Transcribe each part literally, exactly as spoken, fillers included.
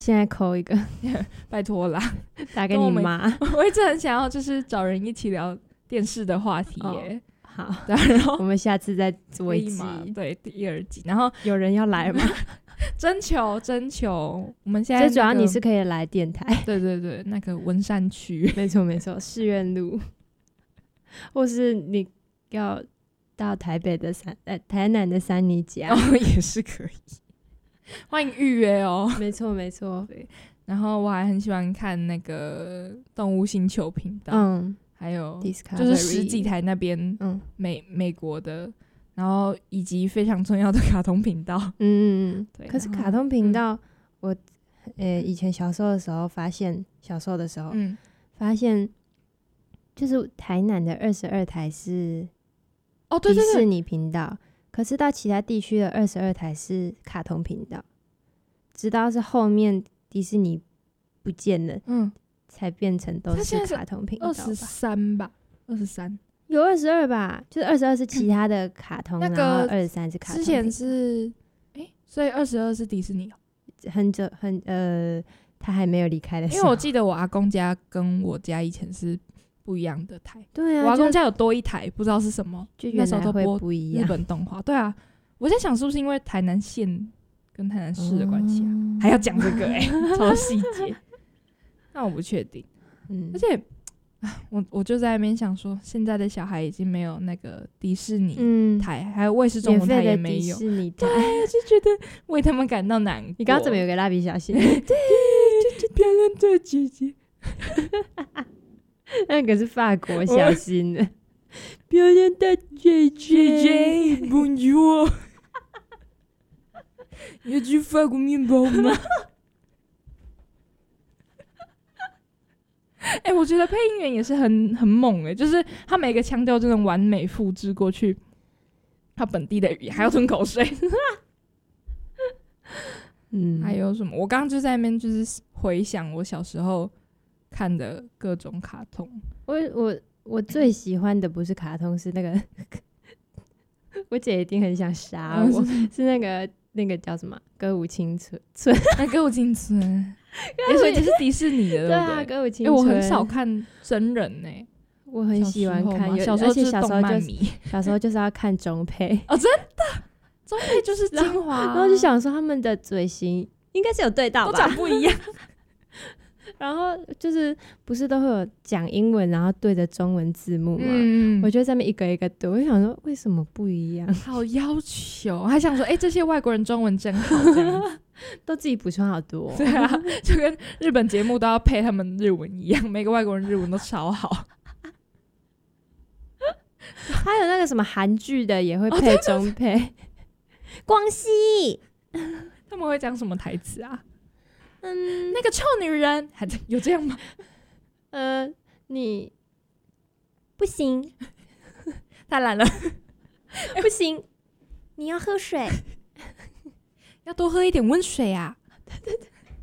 现在扣一个， 拜托啦， 打给你妈。 我一直很想要就是找人一起聊电视的话题耶。 哦、好， 然后我们下次再做一集， 对，第二集。然后有人要来吗？ 征求征求，我们现在、那个、 最主要你是可以来电台。 对对对，那个文山区， 没错没错，士苑路，或是你要到台北的三呃台南的三尼家、 哦、也是可以。欢迎预约哦。 没错没错， 对。然后我还很喜欢看那个动物星球频道，嗯，还有就是十几台那边，嗯，美美国的，然后以及非常重要的卡通频道， 嗯嗯嗯，对。可是卡通频道，嗯、我呃以前小时候的时候发现，小时候的时候，嗯，发现就是台南的二十二台是哦，对对对， 迪士尼频道。可是到其他地区的二十二台是卡通频道，直到是后面迪士尼不见了，嗯，才变成都是卡通频道吧。 二十三吧，二十三有二十二吧，就是二十二是其他的卡通，嗯、那个二十三是卡通。 之前是哎、欸，所以二十二是迪士尼哦， 很久很呃，他还没有离开的时候。 因为我记得我阿公家跟我家以前是不一样的台， 对啊， 我阿公家有多一台，不知道是什么， 就原来会不一样。 日本动画，对啊，我在想是不是因为台南县跟台南市的关系啊，嗯、还要讲这个哎、欸，超细节。那我不确定，嗯，而且我我就在那边想说，现在的小孩已经没有那个迪士尼台，嗯、还有卫视中文台也没有， 迪士尼台， 对，就觉得为他们感到难过。 你刚刚怎么有个蜡笔小新？ 对，漂亮的姐姐。 那个是法国小新的， 漂亮的姐姐 ，Bonjour， 有吃法国面包吗？哎、欸，我觉得配音员也是很很猛哎、欸，就是他每个腔调真的完美复制过去他本地的语言，还要吞口水。嗯，还有什么？我刚刚就在那边就是回想我小时候看的各种卡通。 我我我最喜欢的不是卡通，是那个我姐一定很想杀我，嗯、是, 是那个那个叫什么歌舞青春村， 那歌舞青春，也所以这是迪士尼的，对不对？ 啊，歌舞青春。 欸、我很少看真人呢、欸， 我很喜欢看， 小时候是动漫迷， 小时候就是要看中配哦，真的，中配就是精华、啊， 然后就想说他们的嘴型应该是有对到吧， 都长不一样。 然后就是不是都会有讲英文，然后对着中文字幕嘛？ 嗯， 我就在上面一个一个对，我就想说为什么不一样？ 好要求，还想说，哎、欸，这些外国人中文真好，这样子都自己补充好多、哦。 对啊，就跟日本节目都要配他们日文一样，每个外国人日文都超好。 还有那个什么韩剧的也会配中配，哦、光熙他们会讲什么台词啊？ 嗯， 那个臭女人，还有这样吗？ 呃，你不行， 太懒了， 不行，你要喝水， 要多喝一点温水啊！对对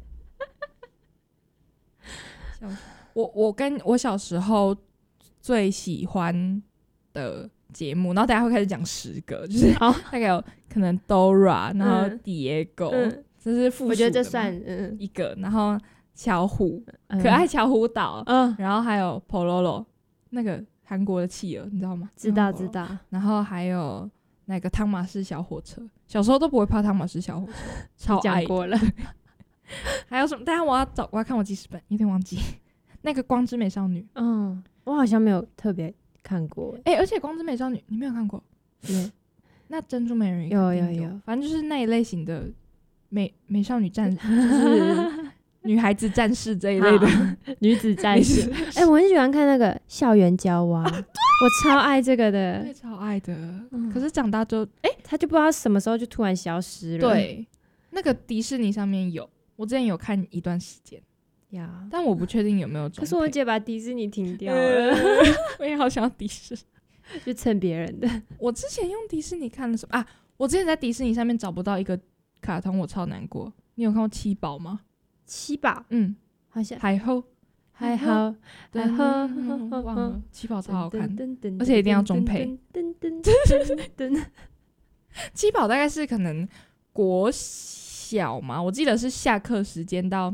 对。我我跟我小时候最喜欢的节目，然后大家会开始讲十个，就是大概有可能 Dora， 然后 Diego。嗯这是附属的， 我觉得这算嗯一个，然后巧虎、嗯、可爱巧虎岛，嗯，然后还有 Pololo 那个韩国的企鹅，你知道吗？ 知道知道。 然后还有那个汤马士小火车，小时候都不会怕汤马士小火车，超爱。 讲过了。 还有什么？等一下我要找，我要看我记事本，有点忘记。那个光之美少女， 嗯，我好像没有特别看过。 哎、欸，而且光之美少女你没有看过？ 有。 那珍珠美人鱼有有有， 反正就是那一类型的。美美少女战士，就是女孩子战士这一类的女子战士。哎、欸，我很喜欢看那个校园娇娃，啊、我超爱这个的， 对，超爱的。嗯、可是长大就，哎、欸， 他就不知道什么时候就突然消失了。 对，那个迪士尼上面有，我之前有看一段时间呀，但我不确定有没有。 可是我姐把迪士尼停掉了， 我也好想要迪士尼， 就蹭别人的。 我之前用迪士尼看了什么啊？我之前在迪士尼上面找不到一个。卡通我超难过，你有看过七宝吗？ 七宝， 嗯， 好像海后， 海后，海后， 忘了，七宝超好看，而且一定要中配。七宝大概是可能国小嘛，我记得是下课时间到